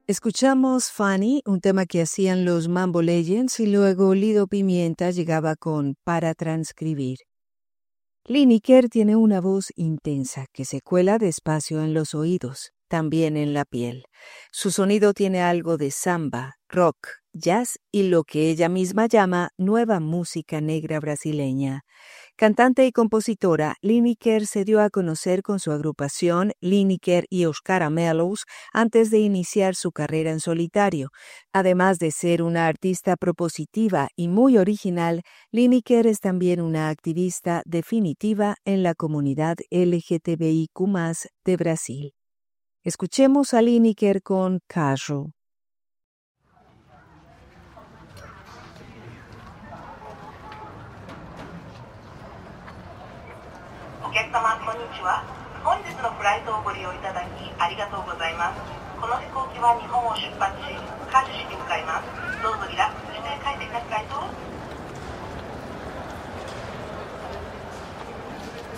Escuchamos Funny, un tema que hacían los Mambo Legends, y luego Lido Pimienta llegaba con Para Transcribir. Lineker tiene una voz intensa que se cuela despacio en los oídos, también en la piel. Su sonido tiene algo de samba, rock, jazz y lo que ella misma llama nueva música negra brasileña. Cantante y compositora, Lineker se dio a conocer con su agrupación Lineker y Os Caramelos antes de iniciar su carrera en solitario. Además de ser una artista propositiva y muy original, Lineker es también una activista definitiva en la comunidad LGTBIQ+ de Brasil. Escuchemos a Lineker con Carro. お客様こんにちは。本日のフライトをご利用いただきありがとうございます。この飛行機は日本を出発し